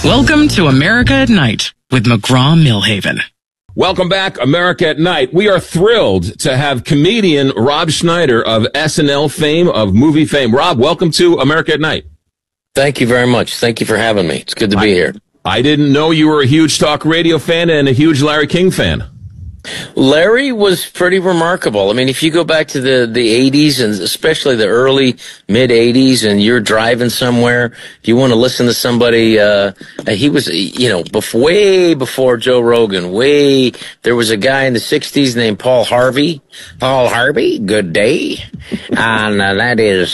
Welcome to America at Night with McGraw-Millhaven. Welcome back, America at Night. We are thrilled to have comedian Rob Schneider of SNL fame, of movie fame. Rob, welcome to America at Night. Thank you very much. Thank you for having me. It's good to be here. I didn't know you were a huge talk radio fan and a huge Larry King fan. Larry was pretty remarkable. I mean, if you go back to the 80s and especially the early mid 80s and you're driving somewhere, if you want to listen to somebody, he was, way before Joe Rogan, there was a guy in the 60s named Paul Harvey. Paul Harvey, good day. And that is,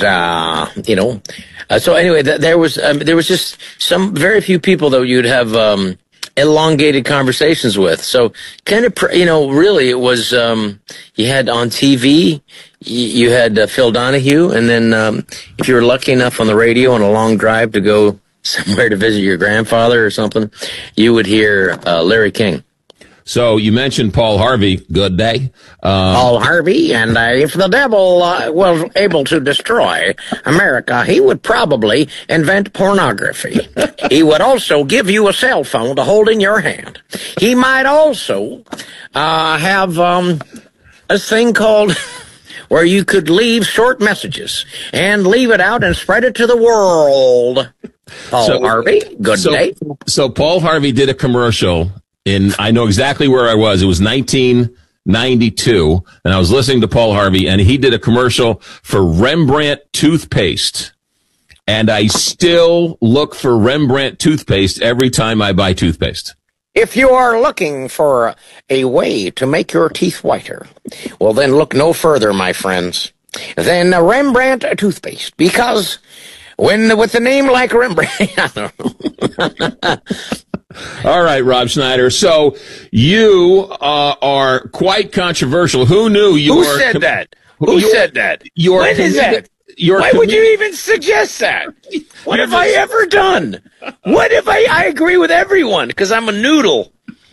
so anyway, there was just some very few people that you'd have, elongated conversations with. So kind of, really it was, you had on TV, you had Phil Donahue, and then if you were lucky enough on the radio on a long drive to go somewhere to visit your grandfather or something, you would hear Larry King. So you mentioned Paul Harvey. Good day. Paul Harvey, and if the devil was able to destroy America, he would probably invent pornography. He would also give you a cell phone to hold in your hand. He might also have a thing called where you could leave short messages and leave it out and spread it to the world. Paul Harvey, good day. So Paul Harvey did a commercial. I know exactly where I was. It was 1992, and I was listening to Paul Harvey, and he did a commercial for Rembrandt toothpaste. And I still look for Rembrandt toothpaste every time I buy toothpaste. If you are looking for a way to make your teeth whiter, well, then look no further, my friends, than Rembrandt toothpaste, because with a name like Rembrandt, I don't know. All right, Rob Schneider. So you are quite controversial. Who knew you were... Who said that? Who said that? When is that? Why would you even suggest that? What have I ever done? What if I agree with everyone because I'm a noodle.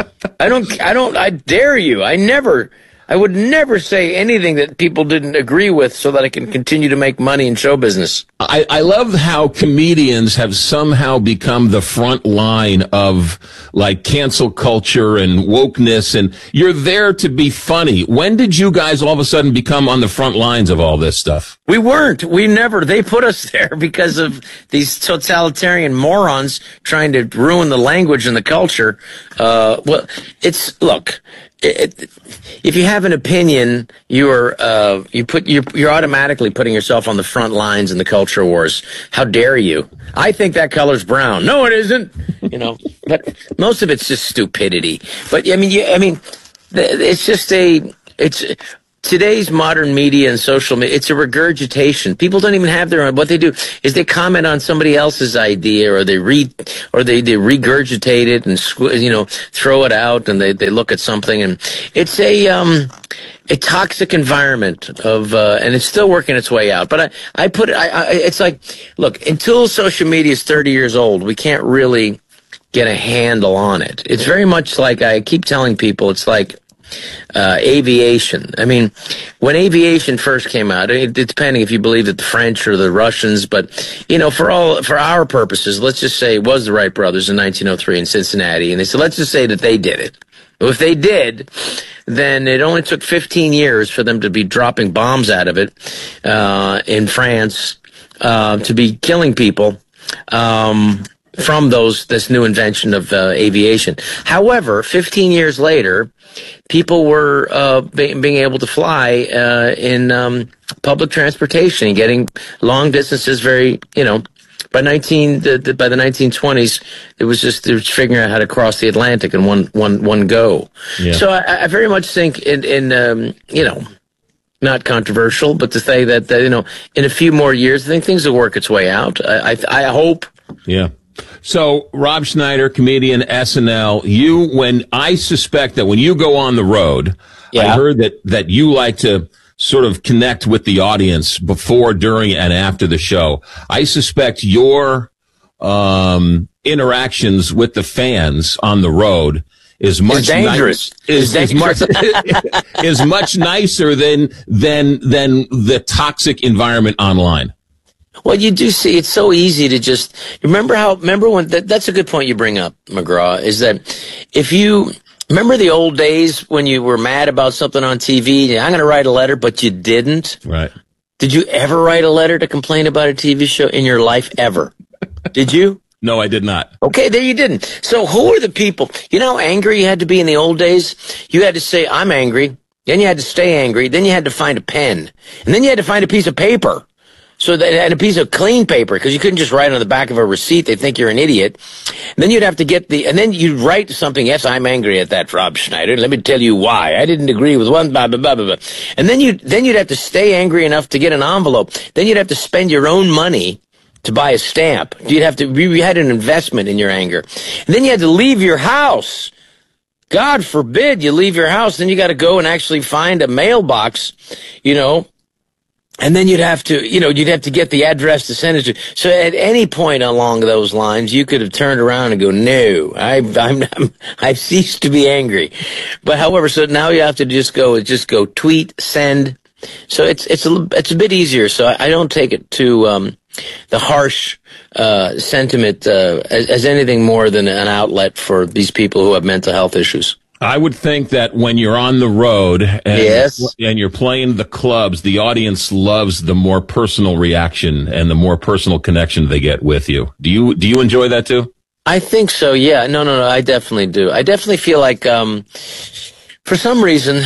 I dare you. I would never say anything that people didn't agree with so that I can continue to make money in show business. I love how comedians have somehow become the front line of like cancel culture and wokeness, and you're there to be funny. When did you guys all of a sudden become on the front lines of all this stuff? We weren't. We never. They put us there because of these totalitarian morons trying to ruin the language and the culture. If you have an opinion, you're automatically putting yourself on the front lines in the culture wars. How dare you? I think that color's brown. No, it isn't. But most of it's just stupidity. But it's today's modern media and social media, it's a regurgitation. People don't even have their own. What they do is they comment on somebody else's idea, or they regurgitate it and throw it out, and they look at something, and it's a toxic environment of and it's still working its way out. But it's like, look, until social media is 30 years old, we can't really get a handle on it. It's very much like I keep telling people, it's like aviation. I mean, when aviation first came out, it's depending if you believe that the French or the Russians, but for our purposes, let's just say it was the Wright brothers in 1903 in Cincinnati, and they said, let's just say that they did it. Well, if they did, then it only took 15 years for them to be dropping bombs out of it in France, to be killing people from this new invention of aviation. However, 15 years later, people were being able to fly in public transportation and getting long distances by the 1920s, it was just figuring out how to cross the Atlantic in one go. Yeah. So I very much think not controversial, but to say that in a few more years, I think things will work its way out. I hope. Yeah. So, Rob Schneider, comedian, SNL, I suspect that when you go on the road, yeah. I heard that you like to sort of connect with the audience before, during, and after the show. I suspect your interactions with the fans on the road is much dangerous. Is much nicer than the toxic environment online. Well, you do see it's so easy to just remember when that's a good point you bring up, McGraw, is that if you remember the old days when you were mad about something on TV, I'm going to write a letter, but you didn't. Right. Did you ever write a letter to complain about a TV show in your life ever? Did you? No, I did not. Okay, there you didn't. So who are the people? You know how angry you had to be in the old days? You had to say, I'm angry. Then you had to stay angry. Then you had to find a pen. And then you had to find a piece of paper. So that had a piece of clean paper, because you couldn't just write on the back of a receipt. They think you're an idiot. And then you'd have to get and then you'd write something. Yes, I'm angry at that, Rob Schneider. Let me tell you why. I didn't agree with one, blah, blah, blah, blah, blah. And then you'd have to stay angry enough to get an envelope. Then you'd have to spend your own money to buy a stamp. You had an investment in your anger. And then you had to leave your house. God forbid you leave your house. Then you got to go and actually find a mailbox, and then you'd have to get the address to send it to. So at any point along those lines, you could have turned around and go, no, I've ceased to be angry. But however, so now you have to just go tweet, send. So it's a bit easier. So I don't take it to, the harsh, sentiment, as anything more than an outlet for these people who have mental health issues. I would think that when you're on the road and you're playing the clubs, the audience loves the more personal reaction and the more personal connection they get with you. Do you enjoy that too? I think so. Yeah. No. I definitely do. I definitely feel like, for some reason,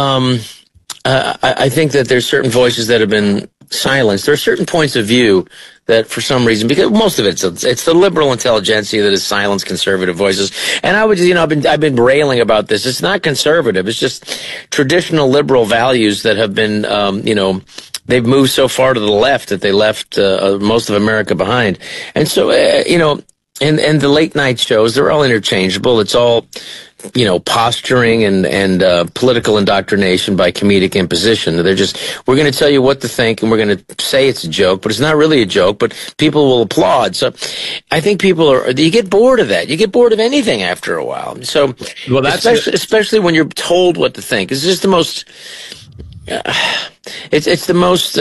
I think that there's certain voices that have been silenced. There are certain points of view that for some reason, because most of it's the liberal intelligentsia that has silenced conservative voices. And I would, I've been railing about this. It's not conservative. It's just traditional liberal values that have been, they've moved so far to the left that they left most of America behind. And so, and the late night shows, they're all interchangeable. It's all, posturing and political indoctrination by comedic imposition. We're going to tell you what to think, and we're going to say it's a joke, but it's not really a joke, but people will applaud. So I think you get bored of that. You get bored of anything after a while. So, well, especially when you're told what to think. It's just the most, it's the most,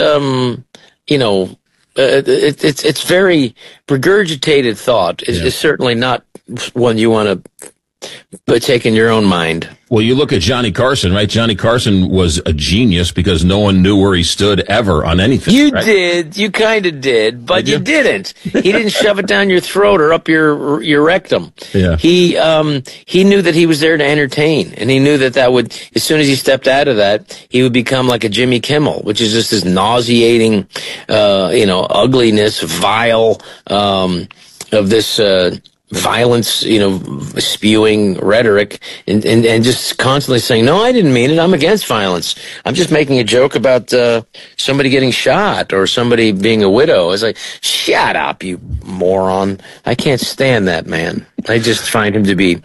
it's very regurgitated thought. It's certainly not one you want to take in your own mind. Well, you look at Johnny Carson, right? Johnny Carson was a genius because no one knew where he stood ever on anything. You right? did. You kind of did, but you didn't. He didn't shove it down your throat or up your rectum. Yeah. He knew that he was there to entertain, and he knew that would, as soon as he stepped out of that, he would become like a Jimmy Kimmel, which is just this nauseating, ugliness, vile, of this, violence, spewing rhetoric and just constantly saying, no, I didn't mean it. I'm against violence. I'm just making a joke about somebody getting shot or somebody being a widow. It's like, shut up, you moron. I can't stand that man. I just find him to be,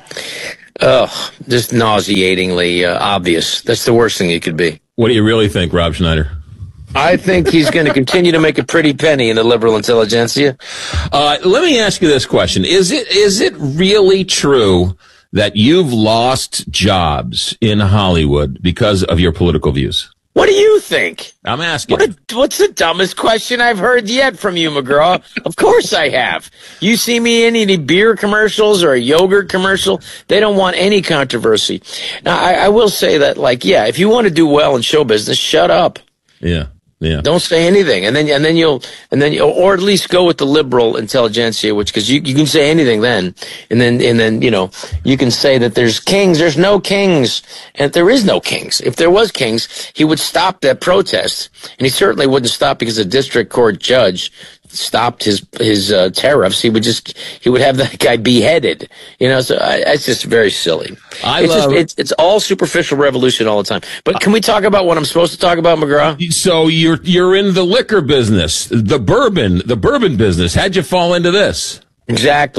just nauseatingly obvious. That's the worst thing he could be. What do you really think, Rob Schneider? I think he's going to continue to make a pretty penny in the liberal intelligentsia. Let me ask you this question. Is it really true that you've lost jobs in Hollywood because of your political views? What do you think? I'm asking. What's the dumbest question I've heard yet from you, McGraw? Of course I have. You see me in any beer commercials or a yogurt commercial, they don't want any controversy. Now, I will say that, if you want to do well in show business, shut up. Yeah. Yeah. Don't say anything, and then you'll, or at least go with the liberal intelligentsia, because you can say anything then, and then you can say that there's kings, there's no kings, and there is no kings. If there was kings, he would stop that protest, and he certainly wouldn't stop because a district court judge stopped his tariffs. He would have that guy beheaded. So it's just very silly. It's all superficial revolution all the time. But can we talk about what I'm supposed to talk about, McGraw? So you're in the liquor business, the bourbon business. How'd you fall into this? Exactly.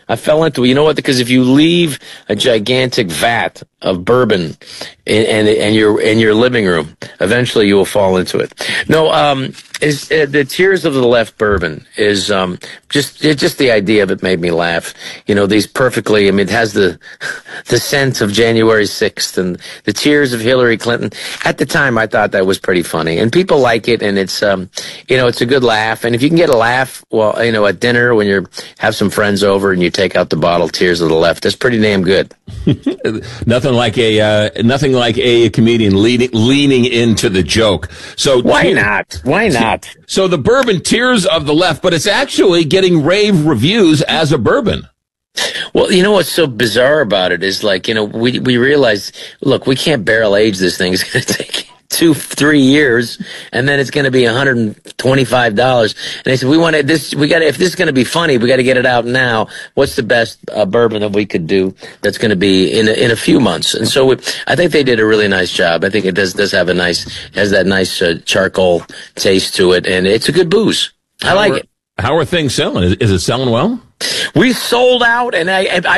I fell into it. You know what? Because if you leave a gigantic vat of bourbon in your living room, eventually you will fall into it. No, the Tears of the Left bourbon is just the idea of it made me laugh. You know, these perfectly. I mean, it has the scent of January 6th and the tears of Hillary Clinton. At the time, I thought that was pretty funny, and people like it, and it's it's a good laugh. And if you can get a laugh, well, you know, at dinner when you have some friends over and you take out the bottle Tears of the Left, that's pretty damn good. Nothing like a comedian leaning into the joke. So why not? Why not? So the bourbon Tears of the Left, but it's actually getting rave reviews as a bourbon. Well, you know what's so bizarre about it is, like, you know, we realize, look, we can't barrel age this thing. It's going to take 2-3 years, and then it's going to be $125. And they said, if this is going to be funny, we got to get it out now. What's the best bourbon that we could do that's going to be in a few months? And so I think they did a really nice job. I think it does have has that nice charcoal taste to it, and it's a good booze. I like it. How are things selling? Is it selling well? We sold out, and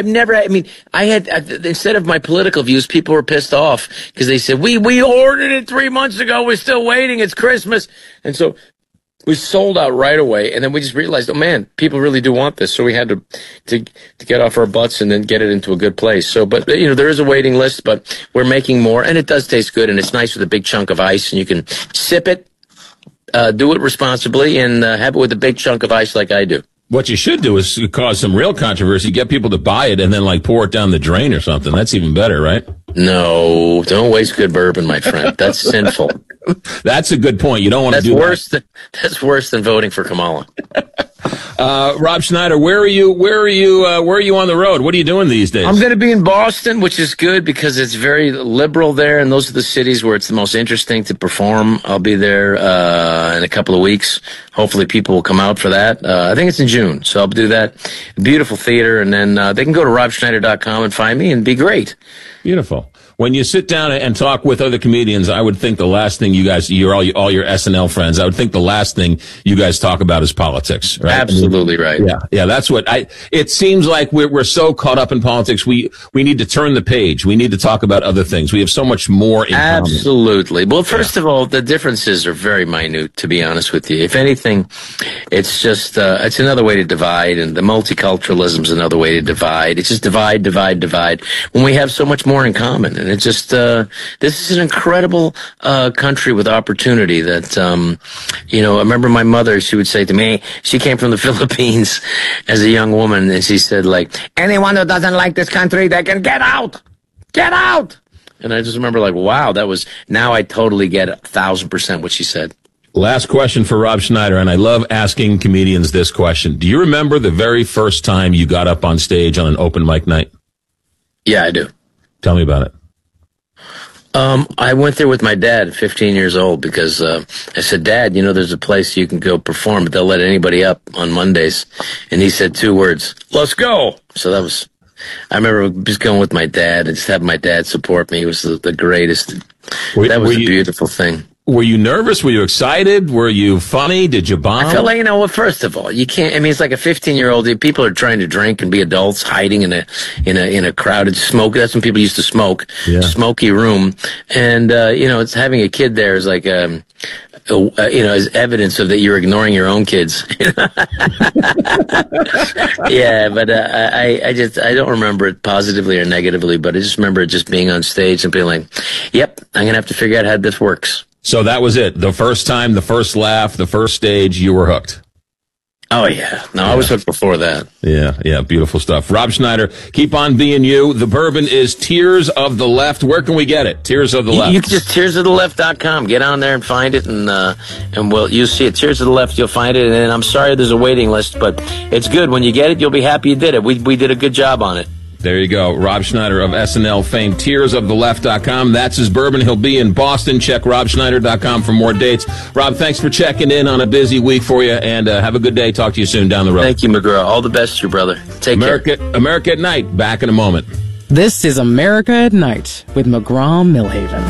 instead of my political views, people were pissed off because they said, we ordered it 3 months ago. We're still waiting. It's Christmas. And so we sold out right away. And then we just realized, oh man, people really do want this. So we had to get off our butts and then get it into a good place. So, but you know, there is a waiting list, but we're making more, and it does taste good, and it's nice with a big chunk of ice, and you can sip it, do it responsibly, and have it with a big chunk of ice like I do. What you should do is cause some real controversy, get people to buy it, and then like pour it down the drain or something. That's even better, right? No, don't waste good bourbon, my friend. That's sinful. That's a good point. You don't want to do that. That's worse than voting for Kamala. Rob Schneider, where are you on the road? What are you doing these days? I'm going to be in Boston, which is good because it's very liberal there, and those are the cities where it's the most interesting to perform. I'll be there in a couple of weeks. Hopefully people will come out for that. I think it's in June, so I'll do that. Beautiful theater, and then they can go to robschneider.com and find me and be great. Beautiful. When you sit down and talk with other comedians, I would think the last thing you guys, all your SNL friends, I would think the last thing you guys talk about is politics, right? Absolutely right. Yeah, that's what it seems like we're so caught up in politics. We need to turn the page. We need to talk about other things. We have so much more in common. Absolutely. Well, first of all, the differences are very minute, to be honest with you. If anything, it's just, it's another way to divide, and the multiculturalism is another way to divide. It's just divide, when we have so much more in common. And it's just, this is an incredible, country with opportunity that, I remember my mother, she would say to me, she came from the Philippines as a young woman, and she said, like, anyone who doesn't like this country, they can get out! Get out! And I just remember, like, wow, now I totally get 1,000% what she said. Last question for Rob Schneider, and I love asking comedians this question. Do you remember the very first time you got up on stage on an open mic night? Yeah, I do. Tell me about it. I went there with my dad at 15 years old because I said, Dad, there's a place you can go perform, but they'll let anybody up on Mondays. And he said 2 words, let's go. So I remember just going with my dad and just having my dad support me. It was the greatest. That was a beautiful thing. Were you nervous? Were you excited? Were you funny? Did you bomb? I felt like, well, first of all, you can't, it's like a 15-year-old. People are trying to drink and be adults, hiding in a crowded smoke. That's when people used to smoke. Yeah. Smoky room. And, it's having a kid there is like, as evidence of that you're ignoring your own kids. Yeah, but I don't remember it positively or negatively, but I just remember it just being on stage and being like, yep, I'm going to have to figure out how this works. So that was it. The first time, the first laugh, the first stage, you were hooked. Oh, yeah. No, I was hooked before that. Yeah. Beautiful stuff. Rob Schneider, keep on being you. The bourbon is Tears of the Left. Where can we get it? Tears of the Left. You can just tearsofTheLeft.com. Get on there and find it, and you'll see it. Tears of the Left, you'll find it. And I'm sorry there's a waiting list, but it's good. When you get it, you'll be happy you did it. We did a good job on it. There you go. Rob Schneider of SNL fame, tearsofTheLeft.com. That's his bourbon. He'll be in Boston. Check robschneider.com for more dates. Rob, thanks for checking in on a busy week for you, and have a good day. Talk to you soon down the road. Thank you, McGraw. All the best to you, brother. Take care. America at Night. Back in a moment. This is America at Night with McGraw-Milhaven.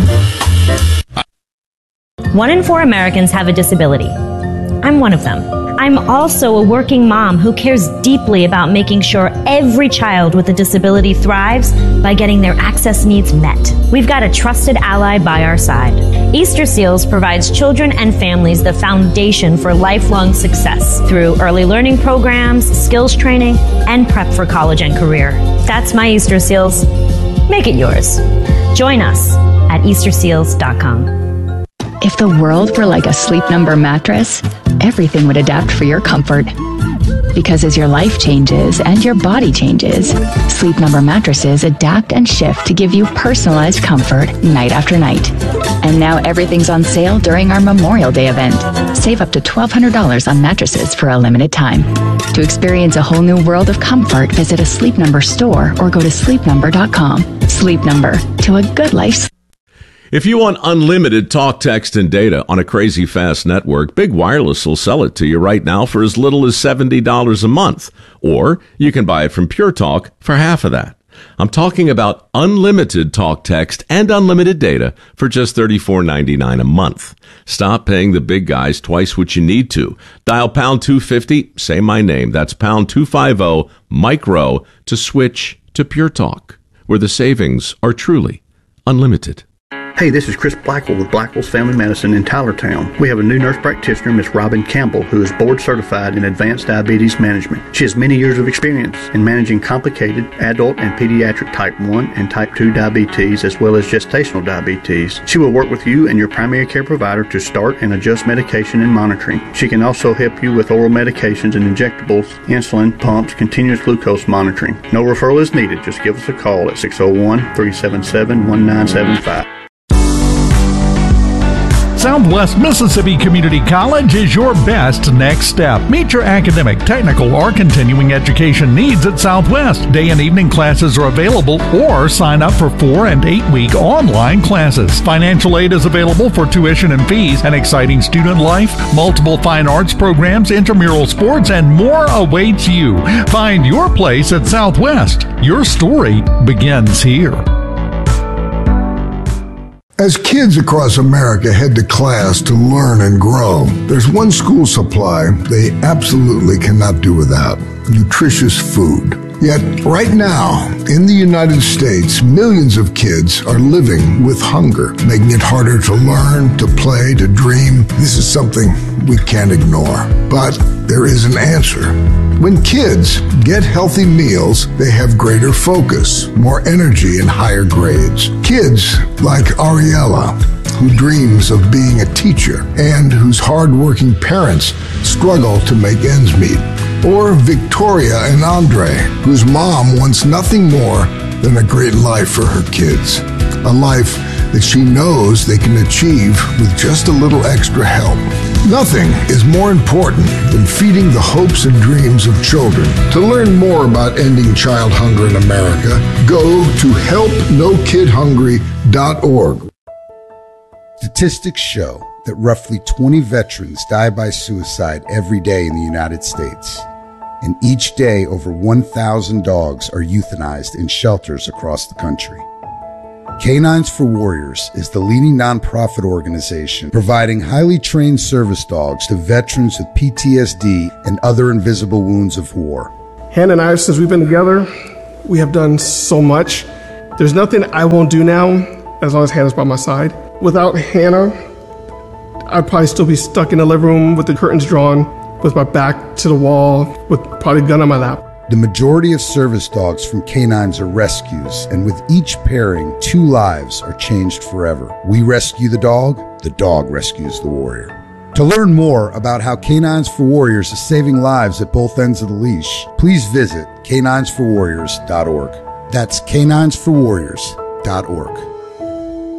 1 in 4 Americans have a disability. I'm one of them. I'm also a working mom who cares deeply about making sure every child with a disability thrives by getting their access needs met. We've got a trusted ally by our side. Easter Seals provides children and families the foundation for lifelong success through early learning programs, skills training, and prep for college and career. That's my Easter Seals. Make it yours. Join us at EasterSeals.com. If the world were like a Sleep Number mattress, everything would adapt for your comfort. Because as your life changes and your body changes, Sleep Number mattresses adapt and shift to give you personalized comfort night after night. And now everything's on sale during our Memorial Day event. Save up to $1,200 on mattresses for a limited time. To experience a whole new world of comfort, visit a Sleep Number store or go to sleepnumber.com. Sleep Number, to a good life. If you want unlimited talk, text, and data on a crazy fast network, Big Wireless will sell it to you right now for as little as $70 a month. Or you can buy it from Pure Talk for half of that. I'm talking about unlimited talk, text, and unlimited data for just $34.99 a month. Stop paying the big guys twice what you need to. Dial pound 250, say my name. That's pound 250 micro to switch to Pure Talk, where the savings are truly unlimited. Hey, this is Chris Blackwell with Blackwell's Family Medicine in Tylertown. We have a new nurse practitioner, Miss Robin Campbell, who is board certified in advanced diabetes management. She has many years of experience in managing complicated adult and pediatric type 1 and type 2 diabetes, as well as gestational diabetes. She will work with you and your primary care provider to start and adjust medication and monitoring. She can also help you with oral medications and injectables, insulin, pumps, continuous glucose monitoring. No referral is needed. Just give us a call at 601-377-1975. Southwest Mississippi Community College is your best next step. Meet your academic, technical, or continuing education needs at Southwest. Day and evening classes are available, or sign up for 4- and 8-week online classes. Financial aid is available for tuition and fees, an exciting student life, multiple fine arts programs, intramural sports, and more awaits you. Find your place at Southwest. Your story begins here. As kids across America head to class to learn and grow, there's one school supply they absolutely cannot do without: nutritious food. Yet, right now, in the United States, millions of kids are living with hunger, making it harder to learn, to play, to dream. This is something we can't ignore. But there is an answer. When kids get healthy meals, they have greater focus, more energy, and higher grades. Kids like Ariella, who dreams of being a teacher and whose hardworking parents struggle to make ends meet. Or Victoria and Andre, whose mom wants nothing more than a great life for her kids. A life that she knows they can achieve with just a little extra help. Nothing is more important than feeding the hopes and dreams of children. To learn more about ending child hunger in America, go to helpnokidhungry.org. Statistics show that roughly 20 veterans die by suicide every day in the United States. And each day, over 1,000 dogs are euthanized in shelters across the country. Canines for Warriors is the leading nonprofit organization providing highly trained service dogs to veterans with PTSD and other invisible wounds of war. Hannah and I, since we've been together, we have done so much. There's nothing I won't do now as long as Hannah's by my side. Without Hannah, I'd probably still be stuck in the living room with the curtains drawn, with my back to the wall, with probably a gun on my lap. The majority of service dogs from canines are rescues, and with each pairing, 2 lives are changed forever. We rescue the dog rescues the warrior. To learn more about how Canines for Warriors is saving lives at both ends of the leash, please visit caninesforwarriors.org. That's caninesforwarriors.org.